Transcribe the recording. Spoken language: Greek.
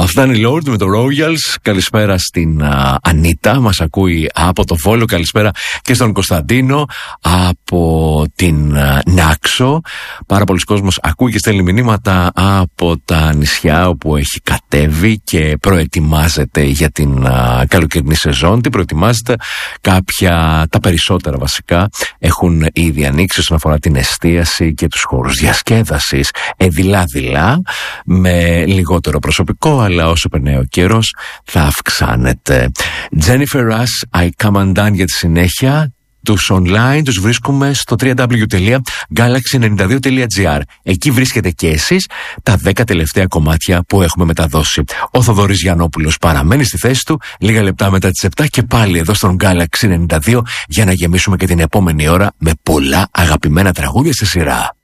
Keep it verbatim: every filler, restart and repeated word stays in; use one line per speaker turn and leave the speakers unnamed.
Αυτά είναι η Lord με το Royals. Καλησπέρα στην uh, Ανίτα, μας ακούει από το Βόλο. Καλησπέρα και στον Κωνσταντίνο από την uh, Νάξο. Πάρα πολλοί κόσμος ακούει και στέλνει μηνύματα από τα νησιά όπου έχει κατέβει και προετοιμάζεται για την uh, καλοκαιρινή σεζόν. Τι προετοιμάζεται? Κάποια, τα περισσότερα βασικά, έχουν ήδη ανοίξει όσον αφορά την εστίαση και τους χώρους διασκέδασης. Εδιλά-δειλά, με λιγότερο προσωπικό, αλλά όσο περνάει ο καιρός θα αυξάνεται. Jennifer Rush, I Come Undone για τη συνέχεια. Τους online τους βρίσκουμε στο double-u double-u double-u τελεία galaxy ενενήντα δύο τελεία gr. Εκεί βρίσκετε και εσείς τα δέκα τελευταία κομμάτια που έχουμε μεταδώσει. Ο Θοδωρής Γιαννόπουλος παραμένει στη θέση του λίγα λεπτά μετά τις επτά και πάλι εδώ στον Galaxy ενενήντα δύο για να γεμίσουμε και την επόμενη ώρα με πολλά αγαπημένα τραγούδια στη σειρά.